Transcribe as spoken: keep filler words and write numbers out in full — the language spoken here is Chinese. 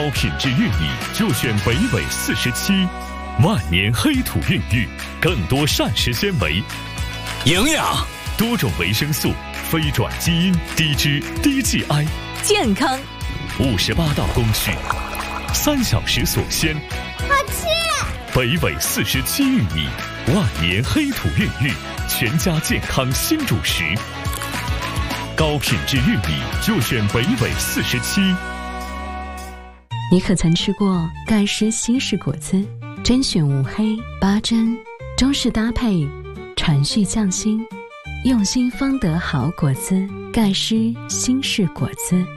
高品质玉米就选北纬四十七，万年黑土孕育，更多膳食纤维、 营养、 多种维生素、非转基因、低脂、低 G I， 健康。 五十八道工序，三小时锁鲜。 好吃！ 北纬四十七玉米，万年黑土孕育，全家健康新主食。高品质玉米就选北纬四十七。 你可曾吃过盖诗西式果汁？甄选无黑八珍，中式搭配，传续匠心，用心方得好果汁。盖诗新式果汁。